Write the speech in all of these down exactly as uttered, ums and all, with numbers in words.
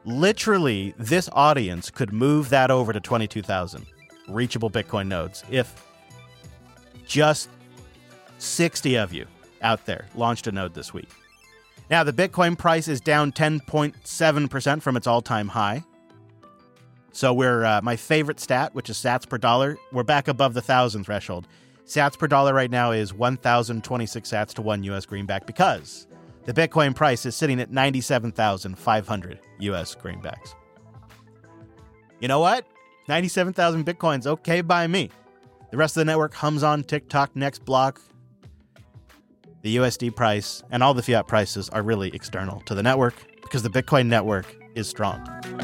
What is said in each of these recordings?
Literally, this audience could move that over to twenty-two thousand reachable Bitcoin nodes if just sixty of you out there launched a node this week. Now, the Bitcoin price is down ten point seven percent from its all-time high. So we're, uh, my favorite stat, which is sats per dollar, we're back above the one thousand threshold. Sats per dollar right now is one thousand twenty-six sats to one U S greenback because the Bitcoin price is sitting at ninety-seven thousand five hundred U S greenbacks. You know what? ninety-seven thousand Bitcoins, okay by me. The rest of the network hums on TikTok, Nextblock. The U S D price and all the fiat prices are really external to the network because the Bitcoin network is strong.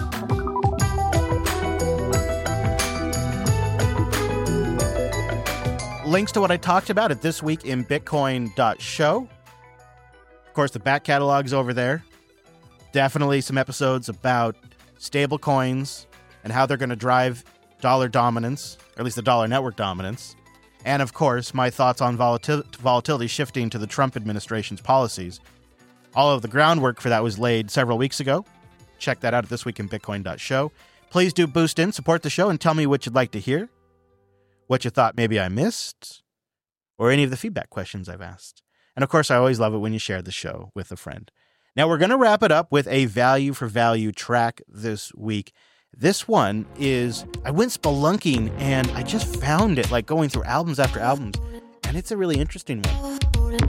Links to what I talked about at This Week in Bitcoin dot show. Of course, the back catalog's over there. Definitely some episodes about stable coins and how they're going to drive dollar dominance, or at least the dollar network dominance. And of course, my thoughts on volatil- volatility shifting to the Trump administration's policies. All of the groundwork for that was laid several weeks ago. Check that out at This Week in Bitcoin dot show. Please do boost in, support the show, and tell me what you'd like to hear, what you thought maybe I missed, or any of the feedback questions I've asked. And of course, I always love it when you share the show with a friend. Now, we're going to wrap it up with a value for value track this week. This one is, I went spelunking and I just found it, like going through albums after albums, and it's a really interesting one.